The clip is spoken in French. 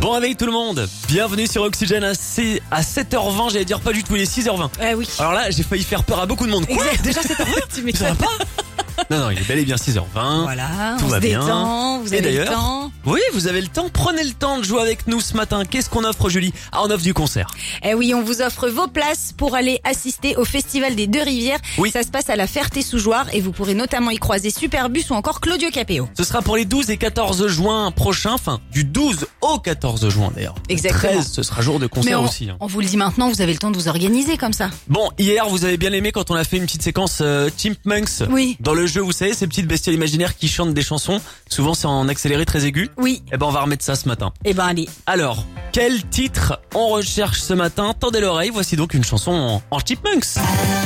Bon réveil tout le monde, bienvenue sur Oxygène à 7h20, j'allais dire pas du tout, il est 6h20. Oui. Alors là, j'ai failli faire peur à beaucoup de monde. Quoi ? Exact. Déjà 7h20 Ça va pas ? Non, il est bel et bien 6h20. Voilà, tout on va se bien. détend, vous Et avez le d'ailleurs, temps. Oui, vous avez le temps, prenez le temps de jouer avec nous ce matin. Qu'est-ce qu'on offre Julie ? On offre du concert. Oui, on vous offre vos places pour aller assister au Festival des Deux Rivières. Oui. Ça se passe à la Ferté-sous-Jouarre et vous pourrez notamment y croiser Superbus ou encore Claudio Capéo. Ce sera pour les 12 et 14 juin prochains, enfin du 12 au 14 juin d'ailleurs. Exactement. Le 13, ce sera jour de concert aussi. On vous le dit maintenant, vous avez le temps de vous organiser comme ça. Bon, hier vous avez bien aimé quand on a fait une petite séquence Chipmunks. Oui. Dans le jeu, vous savez, ces petites bestioles imaginaires qui chantent des chansons. Souvent c'est en accéléré très aigu. Oui. Eh ben on va remettre ça ce matin. Eh ben allez. Alors, quel titre on recherche ce matin ? Tendez l'oreille, voici donc une chanson en Chipmunks.